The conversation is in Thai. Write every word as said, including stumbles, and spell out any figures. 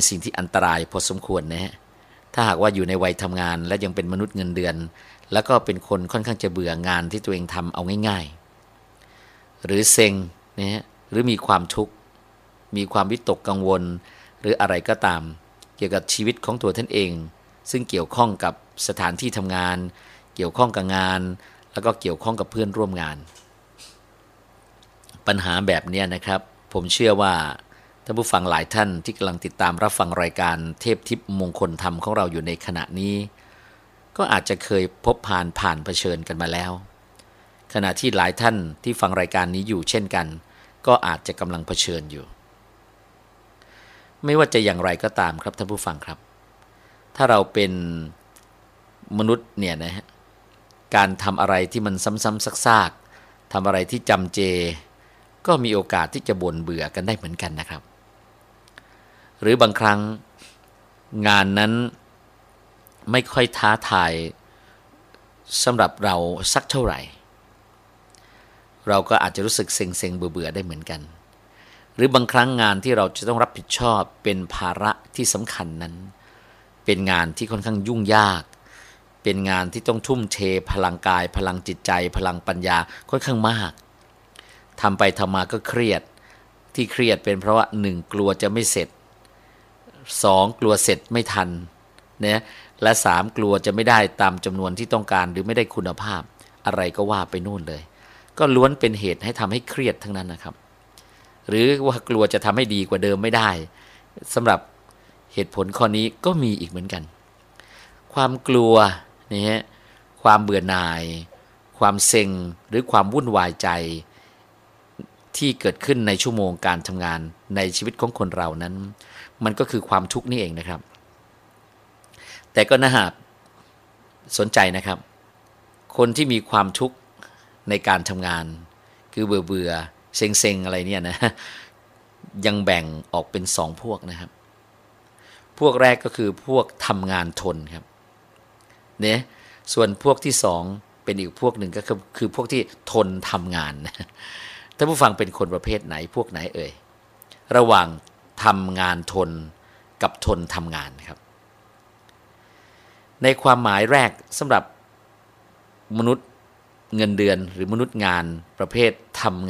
เป็นสิ่งที่อันตรายพอสมควรนะฮะถ้าหากว่าอยู่ในวัยทำงานและยังเป็นมนุษย์เงินเดือนแล้วก็เป็นคนค่อนข้างจะเบื่องานที่ตัวเองทำเอาง่ายๆหรือเซ็งนะฮะหรือมีความทุกข์มีความวิตกกังวลหรืออะไรก็ตามเกี่ยวกับชีวิตของตัวท่านเองซึ่งเกี่ยวข้องกับสถานที่ทำงานเกี่ยวข้องกับงานแล้วก็เกี่ยวข้องกับเพื่อนร่วมงานปัญหาแบบนี้นะครับผมเชื่อว่าท่านผู้ฟังหลายท่านที่กำลังติดตามรับฟังรายการเทพทิพย์มงคลธรรมของเราอยู่ในขณะนี้ก็อาจจะเคยพบผ่านผ่านเผชิญกันมาแล้วขณะที่หลายท่านที่ฟังรายการนี้อยู่เช่นกันก็อาจจะกำลังเผชิญอยู่ไม่ว่าจะอย่างไรก็ตามครับท่านผู้ฟังครับถ้าเราเป็นมนุษย์เนี่ยนะฮะการทำอะไรที่มันซ้ำๆซากๆทำอะไรที่จำเจก็มีโอกาสที่จะบ่นเบื่อกันได้เหมือนกันนะครับหรือบางครั้งงานนั้นไม่ค่อยท้าทายสำหรับเราสักเท่าไหร่เราก็อาจจะรู้สึกเซ็งๆเบื่อๆได้เหมือนกันหรือบางครั้งงานที่เราจะต้องรับผิดชอบเป็นภาระที่สำคัญนั้นเป็นงานที่ค่อนข้างยุ่งยากเป็นงานที่ต้องทุ่มเทพลังกายพลังจิตใจพลังปัญญาค่อนข้างมากทำไปทำมาก็เครียดที่เครียดเป็นเพราะว่าหนึ่งกลัวจะไม่เสร็จสองกลัวเสร็จไม่ทันนะและสามกลัวจะไม่ได้ตามจำนวนที่ต้องการหรือไม่ได้คุณภาพอะไรก็ว่าไปนู่นเลยก็ล้วนเป็นเหตุให้ทำให้เครียดทั้งนั้นนะครับหรือว่ากลัวจะทำให้ดีกว่าเดิมไม่ได้สำหรับเหตุผลข้อนี้ก็มีอีกเหมือนกันความกลัวนี่ฮะความเบื่อหน่ายความเซ็งหรือความวุ่นวายใจที่เกิดขึ้นในชั่วโมงการทำงานในชีวิตของคนเรานั้นมันก็คือความทุกข์นี่เองนะครับแต่ก็น่าสนใจนะครับคนที่มีความทุกข์ในการทำงานคือเบื่อเบื่อเซ็งเซ็งอะไรเนี่ยนะยังแบ่งออกเป็นสองพวกนะครับพวกแรกก็คือพวกทำงานทนครับเนี่ยส่วนพวกที่สองเป็นอีกพวกหนึ่งก็คือคือพวกที่ทนทำงานท่านผู้ฟังเป็นคนประเภทไหนพวกไหนเอ่ยระหว่างทำงานทนกับทนทำงานครับในความหมายแรกสำหรับมนุษย์เงินเดือนหรือมนุษย์งานประเภททำ